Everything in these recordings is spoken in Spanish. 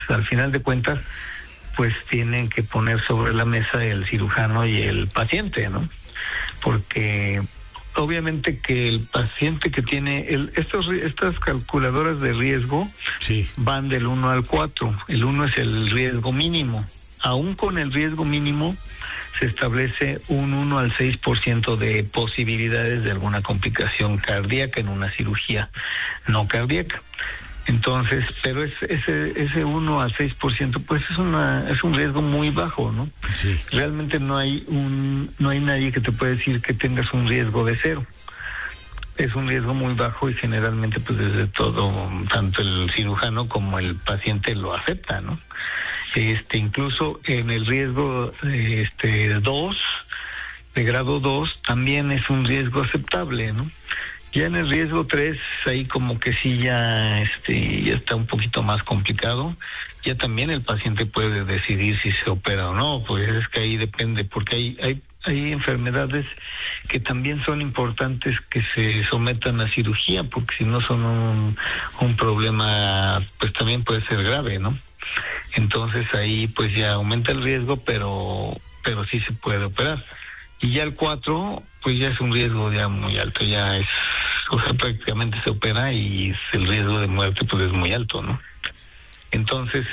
al final de cuentas, pues tienen que poner sobre la mesa el cirujano y el paciente, ¿no? Porque obviamente que el paciente que tiene estas calculadoras de riesgo sí, van del 1 al 4. El 1 es el riesgo mínimo. Aún con el riesgo mínimo se establece un 1 al 6% de posibilidades de alguna complicación cardíaca en una cirugía no cardíaca. Entonces, pero ese 1 al 6%, pues es un riesgo muy bajo, ¿no? sí. Realmente no hay nadie que te pueda decir que tengas un riesgo de 0. Es un riesgo muy bajo y generalmente, pues desde todo, tanto el cirujano como el paciente lo acepta, ¿no? Incluso en el riesgo 2, de grado 2, también es un riesgo aceptable, ¿no? Ya en el riesgo 3, ahí como que sí ya está un poquito más complicado. Ya también el paciente puede decidir si se opera o no, pues es que ahí depende, porque hay enfermedades que también son importantes que se sometan a cirugía, porque si no son un problema, pues también puede ser grave, ¿no? Entonces ahí pues ya aumenta el riesgo, pero sí se puede operar. Y ya el 4, pues ya es un riesgo ya muy alto, prácticamente se opera y el riesgo de muerte pues es muy alto, ¿no? Entonces,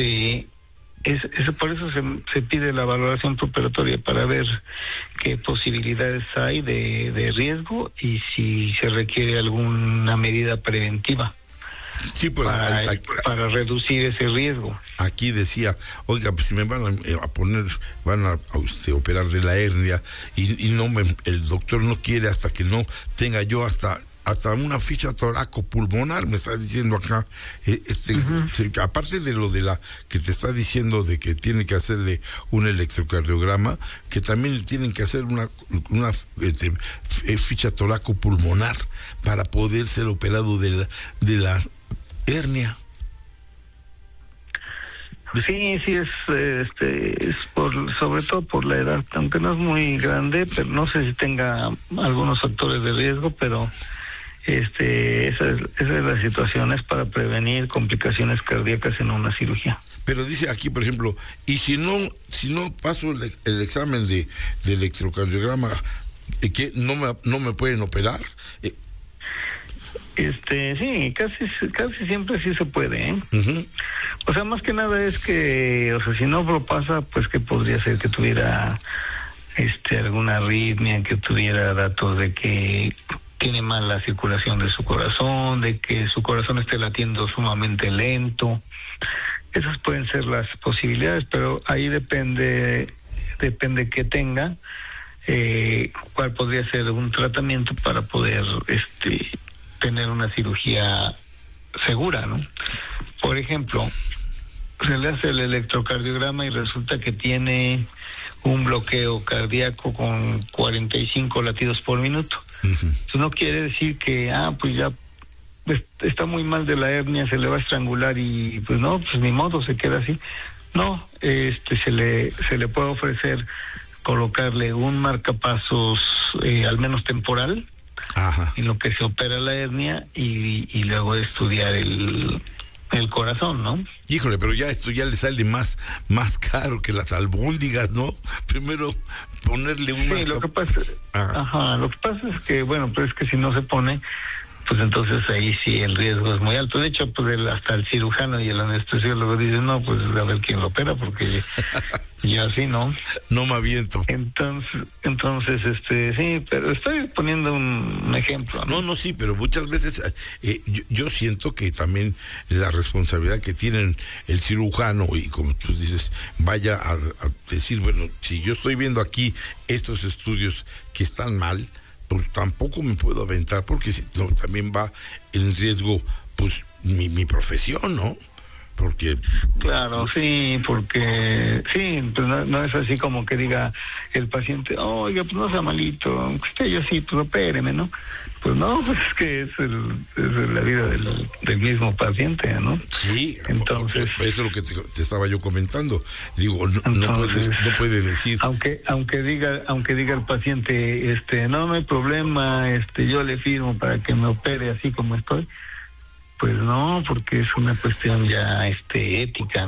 por eso se pide la valoración preoperatoria, para ver qué posibilidades hay de riesgo y si se requiere alguna medida preventiva. Sí, pues para reducir ese riesgo. Aquí decía, oiga, pues si me van a poner, van a operar de la hernia y el doctor no quiere hasta que no tenga yo hasta una ficha torácico-pulmonar, me está diciendo acá, aparte de lo de que te está diciendo de que tiene que hacerle un electrocardiograma, que también tienen que hacer una ficha torácico-pulmonar para poder ser operado de la hernia. Sí, es sobre todo por la edad, aunque no es muy grande, pero no sé si tenga algunos factores de riesgo, pero esa es la situación, es para prevenir complicaciones cardíacas en una cirugía. Pero dice aquí, por ejemplo, y si no paso el examen de electrocardiograma, ¿qué no me pueden operar? Sí, casi siempre sí se puede, ¿eh? Uh-huh. O sea, más que nada es que, si no lo pasa, pues que podría ser que tuviera alguna arritmia, que tuviera datos de que tiene mala circulación de su corazón, de que su corazón esté latiendo sumamente lento. Esas pueden ser las posibilidades, pero ahí depende qué tenga, cuál podría ser un tratamiento para poder tener una cirugía segura, ¿no? Por ejemplo, se le hace el electrocardiograma y resulta que tiene un bloqueo cardíaco con 45 latidos por minuto. Uh-huh. Eso no quiere decir que, pues ya está muy mal de la hernia, se le va a estrangular y pues no, pues ni modo, se queda así. No, se le puede ofrecer colocarle un marcapasos al menos temporal. Ajá. En lo que se opera la hernia y luego estudiar el corazón, ¿no? Híjole, pero ya esto ya le sale más caro que las albóndigas, ¿no? Primero ponerle un lo que pasa es que, bueno, pues es que si no se pone, pues entonces ahí sí el riesgo es muy alto. De hecho, pues hasta el cirujano y el anestesiólogo dicen, no, pues a ver quién lo opera, porque yo así no me aviento. Entonces, sí, pero estoy poniendo un ejemplo, ¿no? No, sí, pero muchas veces yo siento que también la responsabilidad que tienen el cirujano, y como tú dices, vaya a decir, bueno, si yo estoy viendo aquí estos estudios que están mal, pues tampoco me puedo aventar, porque también va en riesgo, pues, mi profesión, ¿no? Porque... Claro, sí, porque sí, pues no es así como que diga el paciente, oiga, pues no sea malito, aunque esté yo así, pues opéreme, ¿no? Pues no, pues es que es la vida del mismo paciente, ¿no? Sí, entonces eso es lo que te estaba yo comentando. Digo, no puede decir. Aunque diga el paciente, no hay problema, yo le firmo para que me opere así como estoy. Pues no, porque es una cuestión ya ética,